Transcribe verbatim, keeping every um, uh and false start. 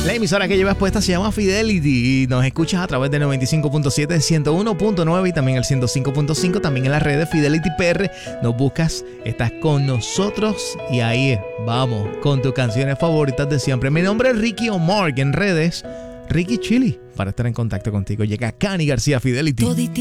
La emisora que llevas puesta se llama Fidelity y nos escuchas a través de noventa y cinco punto siete, ciento uno punto nueve y también el ciento cinco punto cinco, también en las redes Fidelity P R. Nos buscas, estás con nosotros y ahí vamos con tus canciones favoritas de siempre. Mi nombre es Ricky Omar, en redes Ricky Chili, para estar en contacto contigo. Llega Cani García, Fidelity.